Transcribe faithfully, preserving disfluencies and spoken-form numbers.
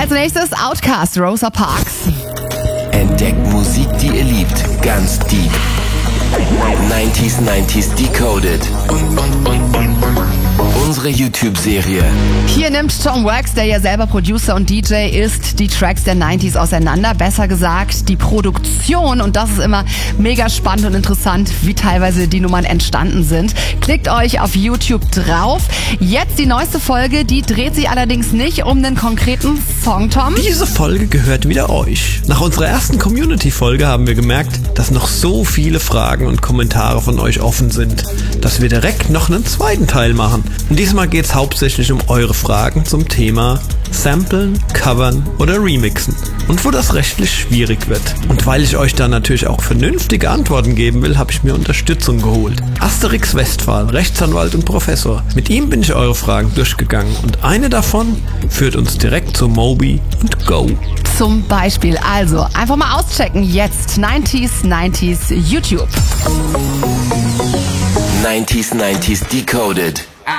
Als nächstes Outkast, Rosa Parks. Entdeckt Musik, die ihr liebt, ganz deep. neunziger neunziger Decoded. Unsere YouTube-Serie. Hier nimmt Tom Wax, der ja selber Producer und D J ist, die Tracks der neunziger auseinander. Besser gesagt, die Produktion. Und das ist immer mega spannend und interessant, wie teilweise die Nummern entstanden sind. Klickt euch auf YouTube drauf. Jetzt die neueste Folge, die dreht sich allerdings nicht um einen konkreten Song, Tom. Diese Folge gehört wieder euch. Nach unserer ersten Community-Folge haben wir gemerkt, dass noch so viele Fragen und Kommentare von euch offen sind, dass wir direkt noch einen zweiten Teil machen. Und diesmal geht es hauptsächlich um eure Fragen zum Thema Samplen, Covern oder Remixen und wo das rechtlich schwierig wird. Und weil ich euch da natürlich auch vernünftige Antworten geben will, habe ich mir Unterstützung geholt. Asterix Westphal, Rechtsanwalt und Professor. Mit ihm bin ich eure Fragen durchgegangen und eine davon führt uns direkt zu Moby und Go. Zum Beispiel, also einfach mal auschecken jetzt neunziger neunziger YouTube. neunziger neunziger Decoded.